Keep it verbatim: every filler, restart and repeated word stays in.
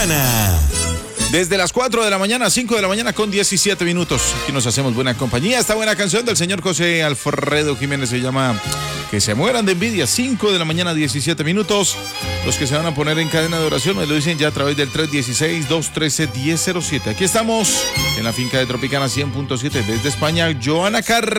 Tropicana. Desde las cuatro de la mañana, cinco de la mañana con diecisiete minutos. Aquí nos hacemos buena compañía. Esta buena canción del señor José Alfredo Jiménez se llama Que se mueran de envidia. cinco de la mañana, diecisiete minutos. Los que se van a poner en cadena de oración me lo dicen ya a través del tres uno seis, dos uno tres, uno cero cero siete. Aquí estamos en la finca de Tropicana cien punto siete desde España. Joana Carr.